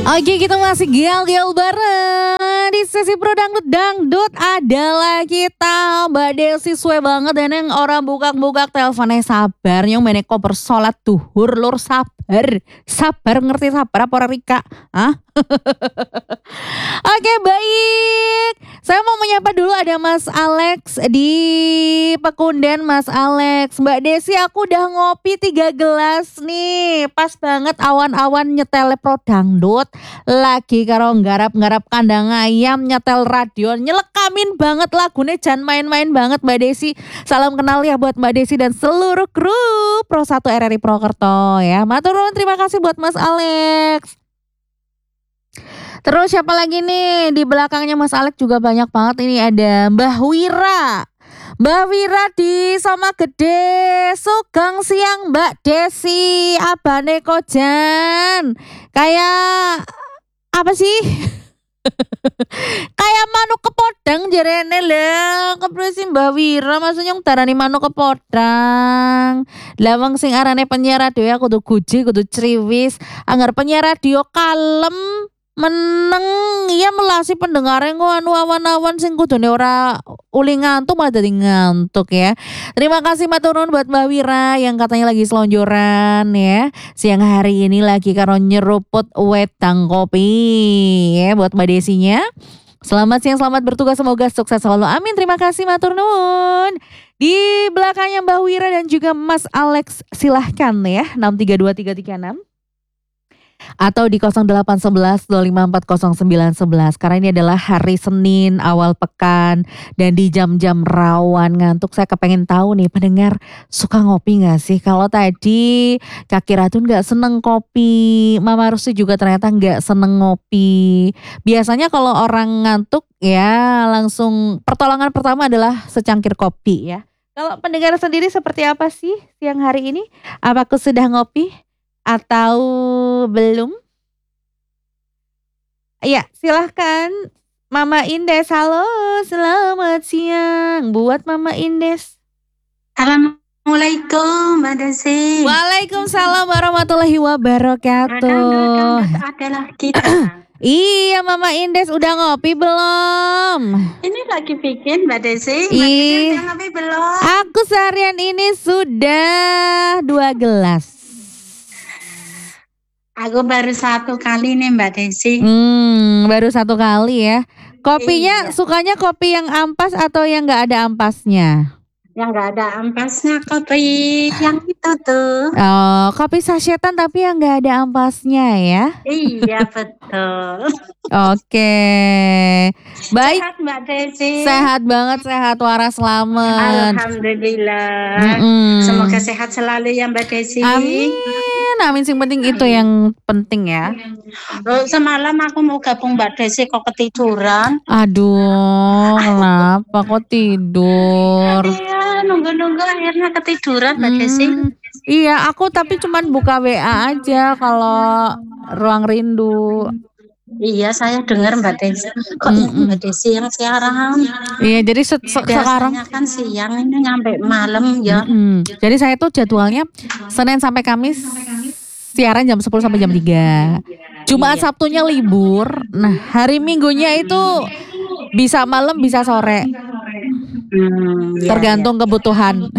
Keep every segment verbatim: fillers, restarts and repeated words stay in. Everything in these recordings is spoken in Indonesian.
Oke, kita masih gel-gel bareng di sesi Pro Dangdut Dangdut adalah kita Mbak Desi suwe banget dan yang orang bukak-bukak teleponnya sabar nyong menek koper sholat duhur lur sabar sabar ngerti sabar apa ora Rika? Hah? Oke baik, saya mau menyapa dulu ada Mas Alex di Pekundan. Mas Alex, Mbak Desi aku udah ngopi tiga gelas nih, pas banget awan-awan nyetel Pro Dangdut, lagi karo nggarap-nggarap kandang ayam nyetel radio, nyelekamin banget lagunya, jangan main-main banget Mbak Desi. Salam kenal ya buat Mbak Desi dan seluruh kru Pro satu R R I Prokerto ya. Matur nuwun, terima kasih buat Mas Alex. Terus siapa lagi nih di belakangnya Mas Alex juga banyak banget, ini ada Mbah Wira. Mbak Wira di Sama Gede, Sugeng siang Mbak Desi, abane Kojan. Kayak apa sih? Kayak manuk kepodang jarene lho. Kepresi Mbak Wira maksudnya darani manuk kepodang. Lawang sing arane penyiar radio kudu guji, kudu criwis. Anggar penyiar radio kalem meneng iya melasi pendengarnya kok anu awan-awan sing kudune ora uli ngantuk malah jadi ngantuk ya. Terima kasih matur nuwun buat Mbak Wira yang katanya lagi selonjoran ya. Siang hari ini lagi karo nyeruput wedang kopi ya buat Mbak Desinya. Selamat siang, selamat bertugas, semoga sukses selalu. Amin. Terima kasih matur nuwun. Di belakangnya Mbak Wira dan juga Mas Alex silahkan ya enam tiga dua tiga tiga enam. Atau di nol delapan satu satu dua lima empat nol sembilan satu satu. Karena ini adalah hari Senin awal pekan dan di jam-jam rawan ngantuk, saya kepengen tahu nih pendengar suka ngopi gak sih? Kalau tadi Kaki Ratun gak seneng kopi, Mama Rusi juga ternyata gak seneng ngopi. Biasanya kalau orang ngantuk ya langsung pertolongan pertama adalah secangkir kopi ya. Kalau pendengar sendiri seperti apa sih siang hari ini? Apakah sudah ngopi? Atau belum? Ya silahkan Mama Indes. Halo, selamat siang buat Mama Indes. Assalamualaikum Mbak Desi. Waalaikumsalam warahmatullahi wabarakatuh. Adalah kita. Iya Mama Indes udah ngopi belum? Ini lagi bikin Mbak Desi. Mbak Ih, Desi udah ngopi belum? Aku seharian ini sudah dua gelas. Aku baru satu kali nih Mbak Desi. Hmm, baru satu kali ya. Kopinya Iya. sukanya kopi yang ampas atau yang nggak ada ampasnya? Yang nggak ada ampasnya, kopi yang itu tuh. Oh, kopi sachetan tapi yang nggak ada ampasnya ya? Iya betul. Oke, baik. Sehat Mbak Desi. Sehat banget, sehat waras selamat. Alhamdulillah. Mm-mm. Semoga sehat selalu ya Mbak Desi. Amin, amin. Sing penting itu yang penting ya. Oh, semalam aku mau gabung Mbak Desi kok ketiduran. Aduh, kenapa kok tidur? Iya, nunggu-nunggu akhirnya ketiduran Mbak Desi. Hmm, iya, aku tapi cuman buka W A aja kalau ruang rindu. Iya, saya dengar Mbak Desi. Kok Mm-mm. Mbak Desi yang siaran? Iya, jadi se- se- sekarang Biasanya kan siang ini nyampe malam ya. Mm-mm. Jadi saya tuh jadwalnya Senin sampai Kamis siaran jam sepuluh sampai jam tiga. Jumat Iya. Sabtunya libur. Nah, hari Minggunya itu bisa malam bisa sore. Hmm, iya, Tergantung kebutuhan.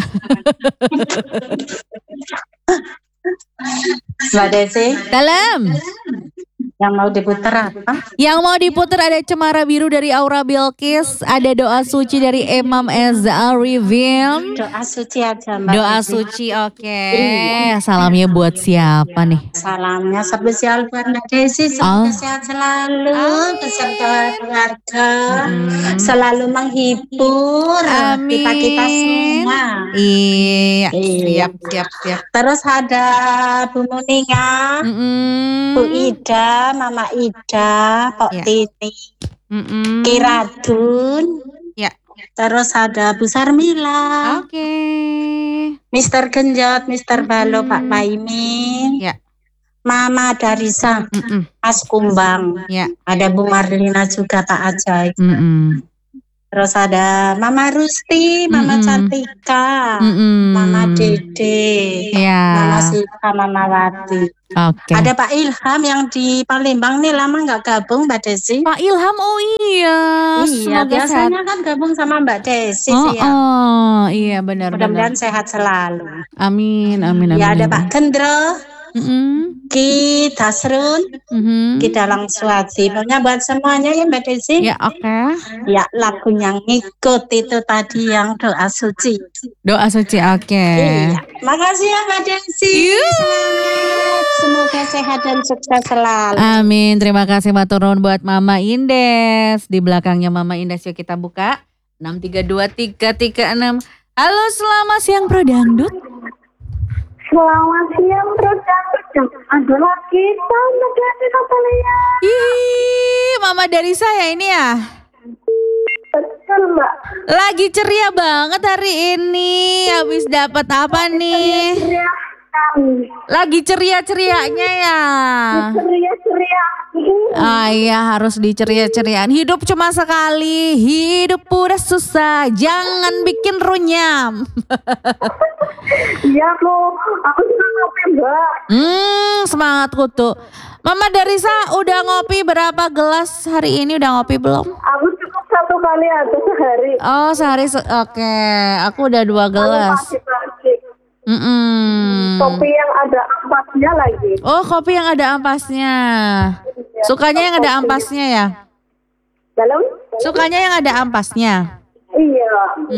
Mbak Desi, Dalam. yang mau diputar apa? Yang mau diputar ada Cemara Biru dari Aura Bilkis, ada Doa Suci dari Imam Eza Arifin. Doa suci aja Mbak Doa Desi. suci, oke. Iya. Salamnya buat siapa nih? Salamnya spesial buat Mbak Desi, Oh. semoga sehat selalu Amin. beserta keluarga, Mm. selalu menghibur Amin. kita-kita semua. Iya, Iya. siap, siap, siap. Terus ada Bu Muninga, Mm-mm. Bu Ida, Mama Ida, Pok Ya. Titi, Mm-mm. Kiradun. Ya. Terus ada Bu Sarmila, Oke. Mister Genjot, Mister Balo, Mm-mm. Pak Paimin, Ya. Mama Darisa, Mm-mm. Mas Kumbang. Ya. Ada Bu Marlina juga, Pak Ajaib. Mm-mm. Terus ada Mama Rusti, Mama Mm-mm. Cantika, Mm-mm. Mama Dede, Ya. Mama Sita, Mama Wati. Oke. Ada Pak Ilham yang di Palembang nih lama nggak gabung Mbak Desi. Pak Ilham, oh iya, Iya, semoga sehat. biasanya kan gabung sama Mbak Desi Oh, sih ya. oh, iya benar-benar. Mudah-mudahan sehat selalu. Amin, amin, amin. Ya ada amin. Pak Gendro, Mm-mm. Ki Dasrun, Mhm. Ki Dalang Swati. Pokoknya buat semuanya ya Mbak Desi. Ya, oke. Ya lagunya ngikut itu tadi yang doa suci. Doa suci, oke. Iya, makasih ya Mbak Desi. Yuh. Semangat, semoga sehat dan sukses selalu. Amin, terima kasih maturun buat Mama Indes. Di belakangnya Mama Indes yuk kita buka. enam tiga dua tiga tiga enam. Halo, selamat siang Pro Dangdut. Selamat siang, Bro. Adalah kita menjadi kepala. Ih, Mama dari saya ini ya. Betul, Mbak. Lagi ceria banget hari ini. Habis dapat apa nih? Ceria sekali. Lagi ceria-cerianya ya. Ceria-ceria. Ah iya, harus diceria-ceriaan. Hidup cuma sekali, hidup udah susah, jangan bikin runyam. Iya, aku aku juga ngopi, Mbak. Hmm, semangat kutu. Mama Darisa udah ngopi berapa gelas hari ini? Udah ngopi belum? Aku cukup satu kali aja sehari. Oh, sehari se- oke. Aku udah dua gelas. Pagi-pagi. Mm-mm. Kopi yang ada ampasnya lagi. Oh, kopi yang ada ampasnya. Sukanya yang ada ampasnya ya? Dalam? Sukanya yang ada ampasnya. Iya.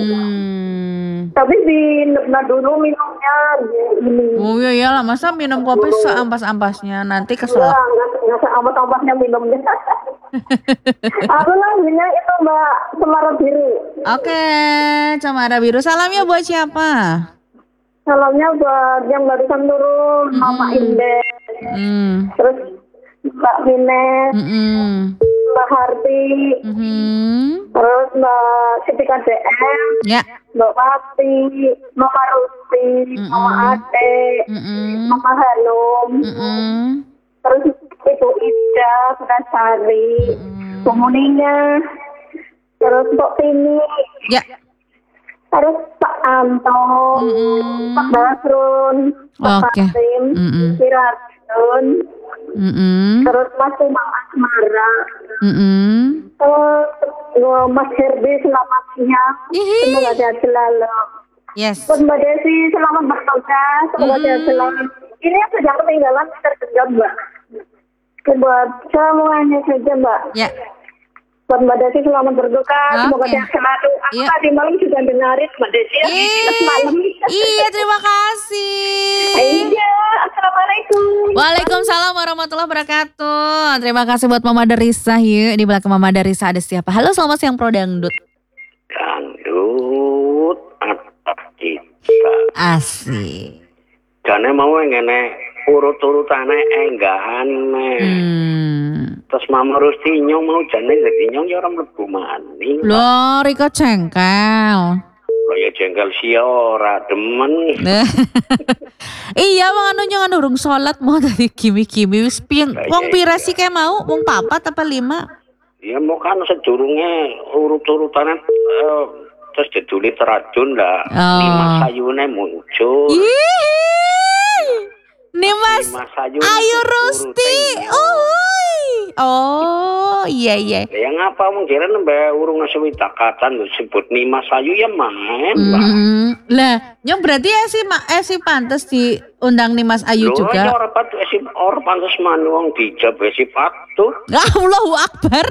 Hmm. Tapi dinepna dulu minumnya ini. Oh iya iyalah, masa minum kopi seampas-ampasnya, nanti kesel. Enggak, enggak, enggak seamat-amatnya minumnya. Aku lagunya itu Mbak Cemara Biru. Oke, Cemara Biru. Salamnya buat siapa? Salamnya buat yang barusan turun, Mama Indes, Hmm. terus Mbak Mines, Mm-mm. Mbak Harti, Mhm. terus Mbak Siti K D M, Ya. Mbak Wati, Mama Rusti, Mama Ade, Mm-mm. Mama Hanum, Mm-mm. terus Ibu Ida, Sukasari, Mm-mm. Pemuninya, terus Mbak Tini, Ya. terus Pak Anto, Mm-mm. Pak Basrun, Pak Oke. Kasim, Mm-mm. Siratun, Mm-mm. terus Mas Umang Asmara, Mm-mm. terus eh, Mas Herdi selamat siang, Ihi. semoga sehat selalu. Yes. Buat Mbak Desi selamat bertugas, semoga Mm. sehat selalu. Ini yang sedang ketinggalan terkejut Mbak. Buat semuanya saja Mbak. Ya. Buat Mbak Desi selamat bertugas, semoga Oke. sehat selalu. Aku Iya. tadi malam sudah dengarin Mbak Desi ya, Ih, semalam. iya, terima kasih. Iya, assalamualaikum. Waalaikumsalam warahmatullahi wabarakatuh. Terima kasih buat Mama Darisa. Yuk, di belakang Mama Darisa ada siapa? Halo, selamat siang Pro Dangdut. Dangdut atap kita. Asik. Jane mau ngene urut-urutane enggahane. Hmm. Terus Mama Rusti nyong mau jane dadi nyong ya ora mlebu maning. Loh, Riko cengkel. Kaya jengkel si ora demen. Iya, mangan jangan urung sholat mau tadi kimi-kimi wis ping. Wong pira sih kayak mau? Wong papat apa lima? Ya mau kan sedurunge urut-urutane eh, terus jeduli terajun lah. Oh. Lima sayune muncul. Ih. Nih Mas Lima sayune Ayu terus Rusti. urute. Oi. Oh, iya iya. Ya ngapa mungkin mbak urung sewidakatan disebut lima sayu ya main Mbak. Hmm. Lah, nyong berarti ya si Ma, eh si pantes diundang nih Mas Ayu Loh, ya juga. ora pat si or pantes manuang dijab si patuh. Allahu Akbar.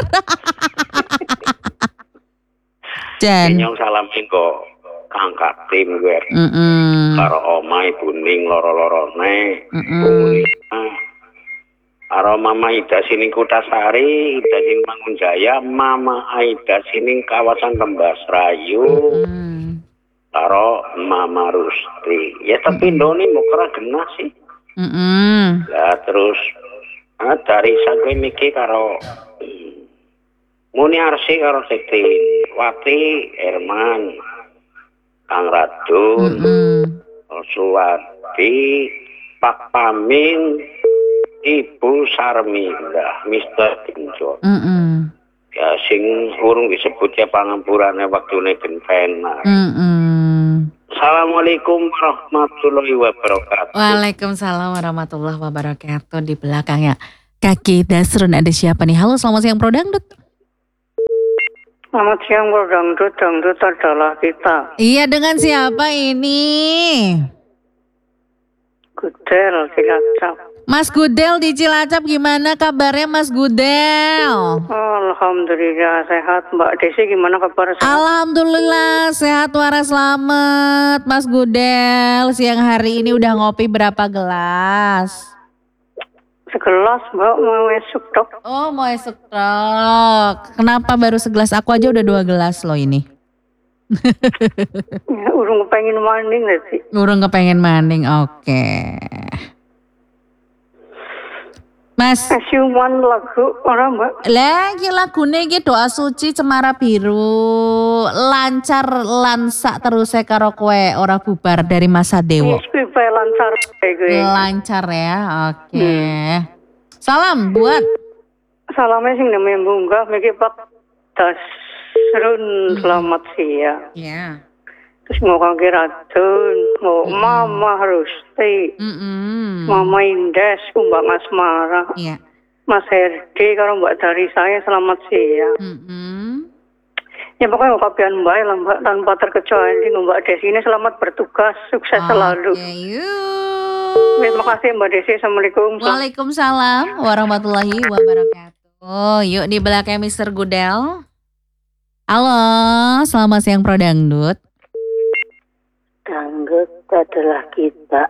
Jan. Nyong salam singko kangkat tim gue. Mm-mm. Karo omai buning loro-lorone. Mm-mm. Karo Mama Ida sining Kutasari, Ida sining Mangunjaya, Mama Aida sining kawasan Lembasrayu. Mm. Karo Mama Rusti. Ya tapi ndone mau kera genah sih. Mm-mm. Lah terus ah, dari sampai niki karo hmm, Muni Arsi karo Sekti Wati Herman Kang Radun Mm-mm. Suwati Pak Pamin Ibu Sarmila Mister Tinjot Mm-mm. Ya sing urung disebut ya pangampurane waktune genten. Mm-mm. Assalamualaikum warahmatullahi wabarakatuh. Waalaikumsalam warahmatullahi wabarakatuh. Di belakangnya Kaki Dasrun ada siapa nih? Halo, selamat siang Pro Dangdut. Selamat siang, Bro Dangdut. Dangdut adalah kita. Iya, dengan siapa ini? Gudel, Cilacap. Mas Gudel di Cilacap, gimana kabarnya Mas Gudel? Alhamdulillah sehat. Mbak Desi gimana kabar? Sehat? Alhamdulillah sehat waras selamat Mas Gudel. Siang hari ini udah ngopi berapa gelas? Segelas Mbak, mau esuk dok. Oh mau esok tok. Kenapa baru segelas? Aku aja udah dua gelas loh ini. Ya, urung pengen maning nanti. Urung kepengen maning, oke. Mas, Asiuman lagu orang Mbak. lagi lagune iki doa suci Cemara Biru. Lancar lansak terus e karo kowe ora bubar dari Mas Sadewo. Yes, pipa lancar kayak gue. Lancar ya, oke. Salam buat Salamnya sing namanya bunga, miki Pak Dasrun selamat siang. ya. Terus mau kangge Radun, mau Mama Rusti, Mm-mm. Mama Indes, Mbak Asmara, Iya. Mas Herdi, kalau Mbak dari saya selamat siang. Mm-mm. Ya pokoknya mau kabian Mbak lah Mbak, tanpa terkecuali Mbak Desi ini selamat bertugas, sukses selalu. Oke, yuk. Terima kasih Mbak Desi, Assalamualaikum. Waalaikumsalam warahmatullahi wabarakatuh. Yuk di belakang mister Gudel. Halo, selamat siang Pro Dangdut. Dangdut adalah kita.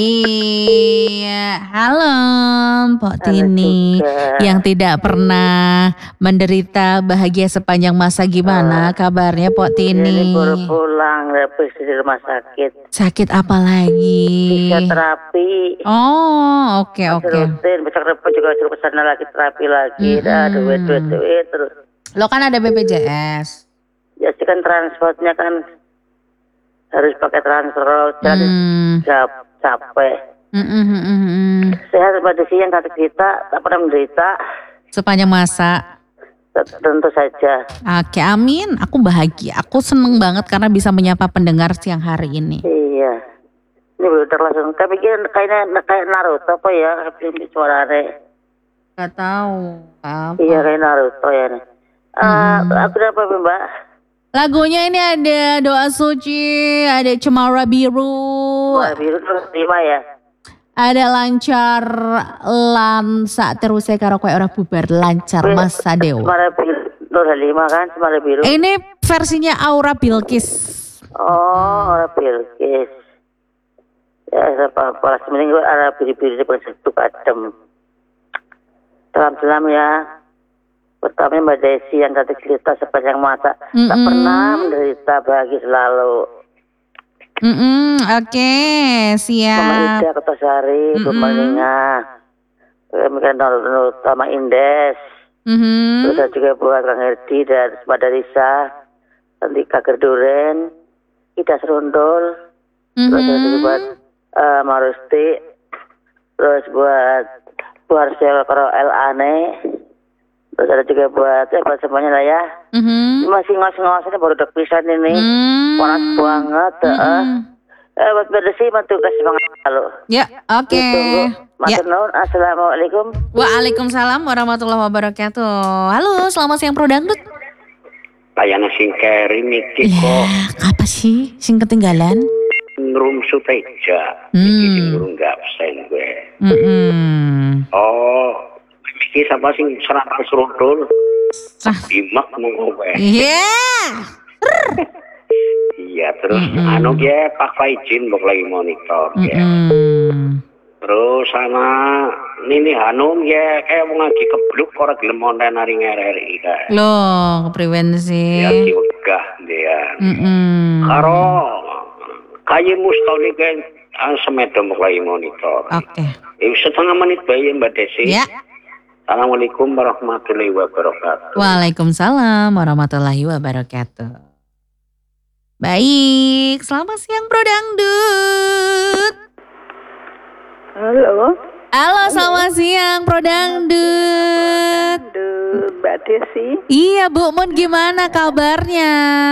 Iya, halo Mbak Tini yang tidak pernah menderita bahagia sepanjang masa. Gimana kabarnya Mbak Tini? Ini baru pulang habis di rumah sakit. Sakit apa lagi? Fisioterapi. Oh, oke oke. Rutin, besok repot juga suruh kesana lagi terapi lagi. Mm-mm. Dah duit duit duit terus. Lo kan ada B P J S. Ya sih kan transportnya kan harus pakai transfer, jadi Hmm. cap- capek. Mm, mm, mm, mm, mm. Sehat Mbak Desi yang kata kita tak pernah menderita, Sepanjang masa. t- tentu saja. Oke, amin. Aku bahagia. Aku seneng banget karena bisa menyapa pendengar siang hari ini. Iya. Ini baru terlangsung. Tapi kira kayaknya kayak Naruto apa ya? Kayak suaranya. Gak tahu apa. Iya kayak Naruto ya. nih. Ah, aku apa Mbak? Lagunya ini ada doa suci, ada Cemara Biru, Wah, biru terus lima ya. ada lancar lansa terus saya karo kowe ora bubar lancar Mas Sadewo. Semara biru, Nur lima kan, semara biru. Ini versinya Aura Bilkis. Oh, orang Bilkis. Ya, siapa kelas mending gue ada biru-biru di satu kadem. Salam-salam ya. Pertama Mbak Desi yang kata cerita sepanjang masa. Tak Mm-mm. pernah menderita, bahagia selalu. Mm-mm, Oke, Mama siap. Ida Kertasari, Bu Mm-mm. Malinga. Kemudian Nur Tama Indes. Mhm. Terus saya juga buat Kang Herdi dan Mbak Risa. Nanti Kager Duren. Ida Serondol. Terus ada juga buat uh, Marusti. Terus buat Bu Arsel Karo El Ane. Terus ada juga buat eh buat semuanya lah ya. Mhm. Masih ngos-ngosnya baru dek pisan ini. Hmm. Panas banget. heeh. Eh buat bersih mantu kasih semangat lalu. Ya, oke. Ditunggu. Ya. Matur nuwun. Assalamualaikum. Waalaikumsalam warahmatullahi wabarakatuh. Halo, selamat siang Pro Dangdut. Layana sing keri niki Ya, kok apa sih sing ketinggalan? nrum suteja. Hmm. Niki sing urung gak absen gue. Mm-mm. Oh, iki sapa sing serangan serondol? Ah. Bimak monggo kowe. Iya. Iya, terus Mm-mm. anu ge Pak Faizin mbok lagi monitor ya. Mm-mm. Terus sama Nini Hanum ya kayak mau ngaji kebluk ora gelem monten nari R R I ka. Loh, kepriwen sih? Ya ki wegah dia. Mm-mm. Karo kaye mustoli kan semedo mbok lagi monitor. Oke. Eh setengah menit bae Mbak Desi. Ya. Assalamualaikum warahmatullahi wabarakatuh. Waalaikumsalam warahmatullahi wabarakatuh. Baik, selamat siang Pro Dangdut. Halo. Halo, selamat siang Pro Dangdut. Aduh, Mbak Mbak Desi. Iya Bu Mun, gimana kabarnya?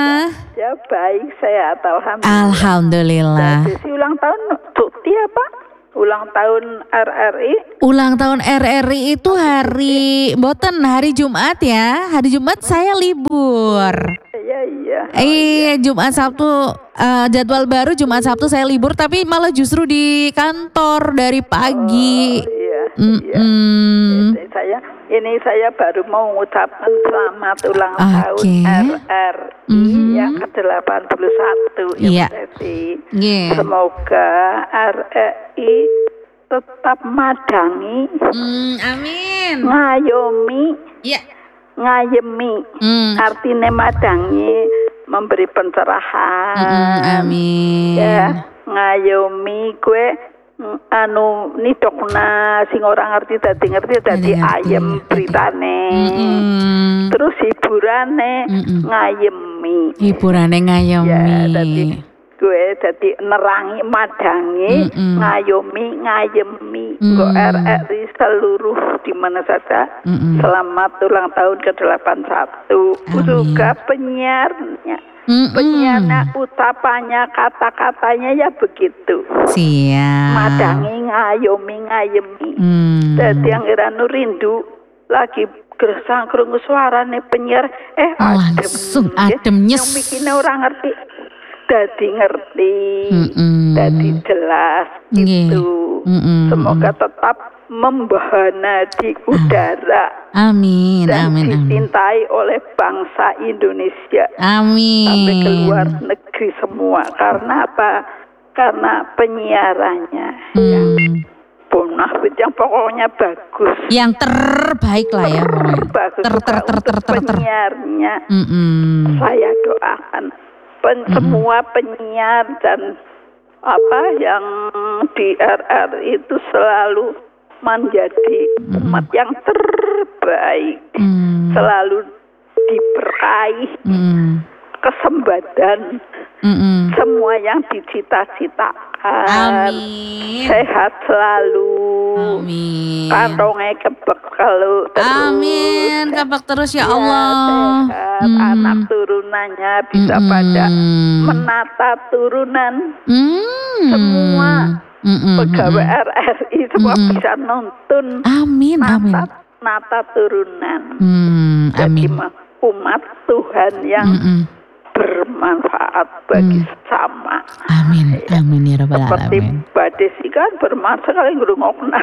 Ya baik, sehat alhamdulillah. Alhamdulillah. Mbak Desi ulang tahun cuti apa? Ulang tahun R R I? Ulang tahun R R I itu hari boten hari Jumat ya. Hari Jumat saya libur. Iya iya. Iya, Jumat Sabtu uh, jadwal baru Jumat Sabtu saya libur, tapi malah justru di kantor dari pagi. Oh, iya. Mm iya. -mm. Ini saya ini saya baru mau mengucapkan selamat ulang Oke. tahun R R I Mhm. yang ke delapan puluh satu ya Iya. Mbak Desi. Yeah. Semoga R R I tetap madangi, Mm, amin. ngayomi, Iya. ngayemi. Mm. Artinya madangi, memberi pencerahan. Mm-mm, amin. Ya, ngayomi gue mm, anu nidokna sing ora ngerti dadi ngerti dadi Dadi ngerti, ayem dadi. beritane. Mm-mm. Terus hiburane Mm-mm. ngayemi. Hiburannya ngayomi. Ya, dadi gue dadi nerangi madangi, Mm-mm. ngayomi, ngayemi. Mm. Nggo R R I seluruh di mana saja. Mm-mm. Selamat ulang tahun ke delapan puluh satu. Amin. Juga penyiarnya. Mm-mm. Penyiarnya, ucapannya, kata-katanya ya begitu. Siap. Madangi, ngayomi, ngayemi. Hmm. Jadi yang iranu rindu lagi gersang krungu suarane penyiar eh adem. Langsung ya. adem, nyes. Yang bikin orang ngerti. Dadi ngerti. Mm-mm. Dadi jelas Nggih. gitu. Mm-mm. Semoga tetap membahana di udara Amin, dan amin, amin. dicintai oleh bangsa Indonesia Amin. sampai ke luar negeri semua. Karena apa? Karena penyiarannya yang Hmm. bonafit, yang pokoknya bagus. Yang terbaik lah ya pokoknya. Bagus Ter ter juga ter ter untuk ter ter. penyiarnya. Mm-mm. Saya doakan pen- semua penyiar dan apa yang di R R itu selalu menjadi umat yang terbaik, Mm. selalu diberkahi Mm. kesempatan Mm-mm. semua yang dicita-citakan. Amin. Sehat selalu. Amin. Kantongnya kebekal terus. Amin. Kabak terus ya Ya, Allah. sehat. Mm. Anak turunannya bisa Mm-mm. pada menata turunan. Mm. Semua Mm-mm. pegawai Mm-mm. R R I semua Mm-mm. bisa nonton Amin, amin. nata, nata turunan. Hmm, Jadi amin. ma- umat Tuhan yang Mm-mm. bermanfaat bagi Mm. sama. Amin, amin ya rabbal Seperti alamin. Mbak Desi kan bermanfaat sekali ngrungokna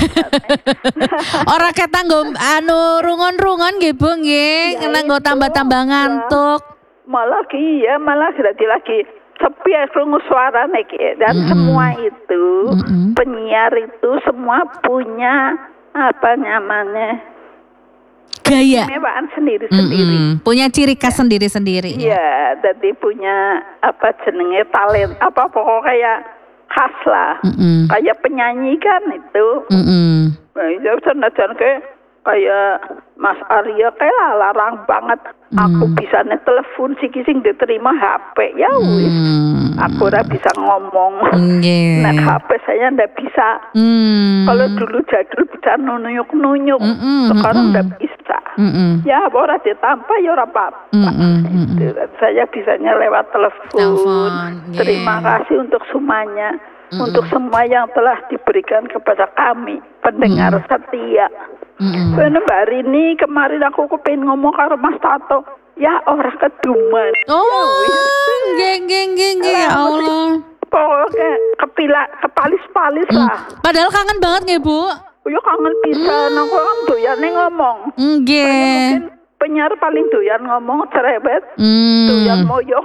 suarane. Ora ketan nggo anu rungon-rungon nggih Bu nggih, Ya kena nggo itu, tambah-tambah ya. ngantuk. Malah iya, malah jadi lagi sepi krungu suarane ki. Dan Mm-mm. semua itu Mm-mm. penyiar itu semua punya apa namanya Gaya. kemewahan sendiri-sendiri. Mm-mm. Punya ciri khas sendiri-sendiri ya. Iya, jadi punya apa jenenge talent apa pokoknya kayak khas lah. Mm-mm. Kayak penyanyi kan itu. Mm-mm. Nah, itu senajan kayak kayak Mas Arya kayak lah larang banget. Aku Hmm. bisa telepon sih sing diterima H P ya wis. Hmm. Aku ora bisa ngomong. Nggih. Nah, H P saya ndak bisa. Hmm. Kalau dulu jadul bisa nunjuk-nunjuk. Mm-mm, Sekarang mm-mm. ndak bisa. Mm-mm. Ya, ora ditampa ya ora apa-apa. Mm-mm, mm-mm. Itu, saya bisanya lewat telepon. Telepon, Terima yeah. kasih untuk semuanya. Mm-mm. Untuk semua yang telah diberikan kepada kami, pendengar Mm-mm. setia. Mm-mm. Bener Mbak Rini, kemarin aku kepengen ngomong karo Mas Tato. Ya orang keduman. Oh, geng geng geng geng ya Allah. Pokoknya kepila, kepalis-palis Hmm. lah. Padahal kangen banget nggih Bu? Ya kangen pisan, aku kan doyane ngomong. Nggih. Mungkin penyiar paling doyan ngomong cerewet, doyan Hmm. moyok.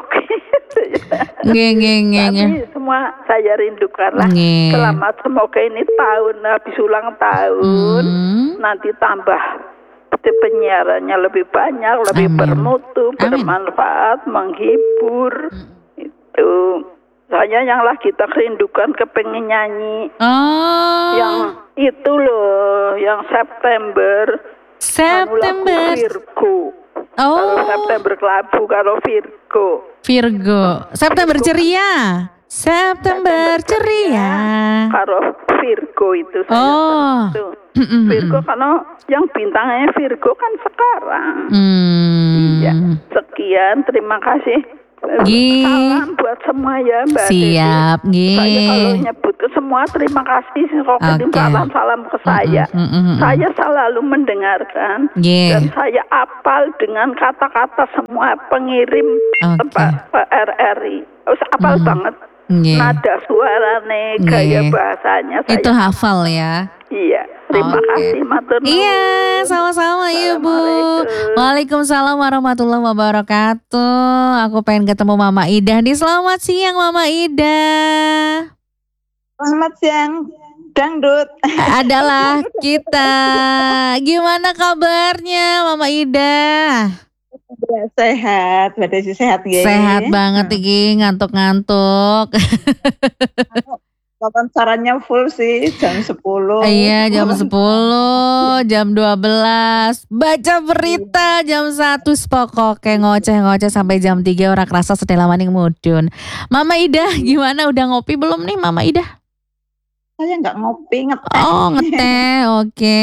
Nggih nggih nggih nggih. Tapi semua saya rindukan lah. Nggih. Selamat, semoga ini tahun habis ulang tahun Hmm. nanti tambah penyiarannya lebih banyak, lebih Amin. bermutu, Amin. bermanfaat, menghibur. Itu saya yang lagi tak rindukan kepengen nyanyi Oh. yang itu loh, yang September. Anu lagu September. Virgo. Kalau Oh. September kelabu kalau Virgo. Virgo. September ceria. September ceria. Karo Virgo itu saya Oh. itu. Virgo karena yang bintangnya Virgo kan sekarang. Hmm. Iya. Sekian, terima kasih. Gi. Salam buat semua ya Mbak Siap, Desi. Gi. Saya kalau nyebut ke semua terima kasih. Kok kirim Oke. salam-salam ke saya. Mm, mm, mm, mm. Saya selalu mendengarkan Gi. dan saya apal dengan kata-kata semua pengirim Oke. apa, R R I. Oh, saya apal Mm. banget. Gi. Nada suarane, gaya Gi. bahasanya saya. Itu hafal ya. Iya, terima Oke. kasih matur nuwun. Iya, sama-sama Ibu. Assalamualaikum. Waalaikumsalam warahmatullahi wabarakatuh. Aku pengen ketemu Mama Ida nih. Selamat siang Mama Ida. Selamat siang, Dangdut. Adalah kita. Gimana kabarnya Mama Ida? Ya, sehat, Mbak Desi sehat ya. Sehat banget iki, ngantuk-ngantuk. Wawancaranya full sih, jam sepuluh. Iya, jam sepuluh, jam dua belas. Baca berita jam satu pokoknya ngoceh-ngoceh sampai jam tiga ora kerasa sedela maning mudun. Mama Ida, gimana udah ngopi belum nih Mama Ida? Saya nggak ngopi, ngeteh. Oh, ngeteh. Oke.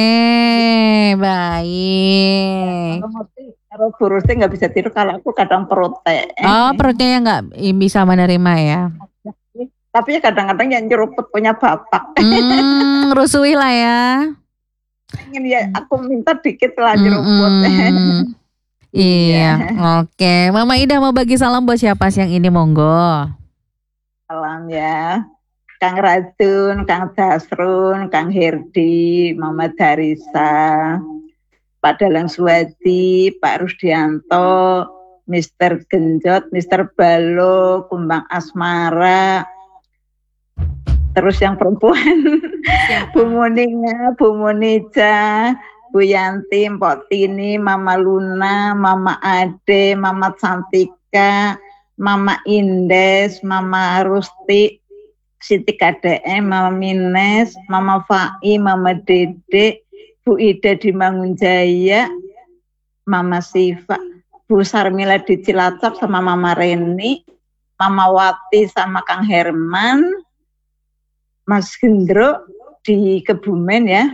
Baik. Kalau ngopi, kalau burusnya nggak bisa tidur, kalau aku kadang perutnya. Oh, perutnya nggak bisa menerima ya. Tapi ya kadang-kadang yang nyeruput punya bapak. Hmm, rusuh lah ya. Pengen ya, aku minta dikit lah nyeruput. Mm-mm. Iya, oke. Mama Ida mau bagi salam buat siapa siang ini, monggo. Salam ya. Kang Radun, Kang Dasrun, Kang Herdi, Mama Darisa, Pak Dalang Suwadi, Pak Rusdianto, Mister Genjot, Mister Balo, Kumbang Asmara, terus yang perempuan, Bu Muninga, Bu Munija, Bu Yanti, Mpok Tini, Mama Luna, Mama Ade, Mama Cantika, Mama Indes, Mama Rusti, Siti K D M, Mama Mines, Mama Fai, Mama Dede, Bu Ida di Mangunjaya, Mama Siva, Bu Sarmila di Cilacap sama Mama Reni, Mama Wati sama Kang Herman, Mas Gendro di Kebumen ya.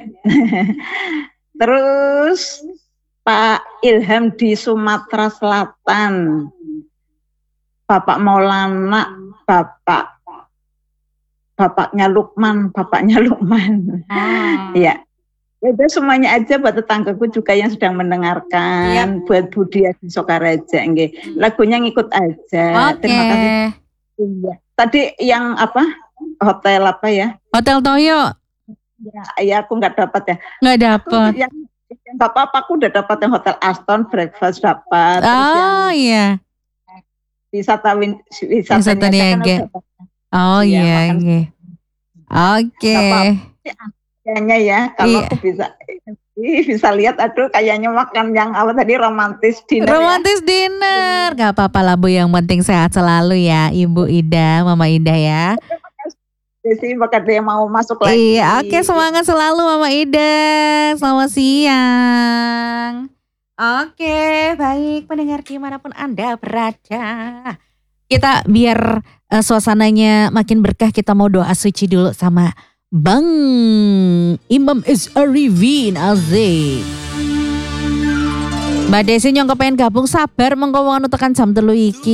Terus Pak Ilham di Sumatera Selatan, Bapak Maulana, Bapak bapaknya Lukman, bapaknya Lukman. Ah. Ya. Ya udah semuanya aja buat tetanggaku juga yang sedang mendengarkan, Yep. buat Budia di Sokaraja nggih. Lagunya ngikut aja. Oke. Terima kasih. Iya. Tadi yang apa? Hotel apa ya? Hotel Toyo Ya, ya aku nggak dapat ya. nggak dapet. Yang, yang bapak aku udah dapat yang Hotel Aston breakfast dapat. Terus yang Oh iya. wisata win, Wisata wisata niaga. niaga. Oh Iya, iya. makan. Iya. Oke. Nggak apa-apa. Kayaknya ya kalau Iya. aku bisa ih, bisa lihat aduh kayaknya makan yang apa tadi romantis dinner ya. Romantis dinner. Gak apa-apa lah Bu, yang penting sehat selalu ya Ibu Ida, Mama Ida ya. Desi bakal dia mau masuk lagi. Iya, oke, semangat selalu Mama Ida. Selamat siang. Oke, baik pendengar dimanapun Anda berada. Kita biar eh, suasananya makin berkah, kita mau doa suci dulu sama Bang Imam S. Arifin Aziz. Mbak Desi nyong kepengen gabung, sabar mengko wong anu tekan jam telu iki.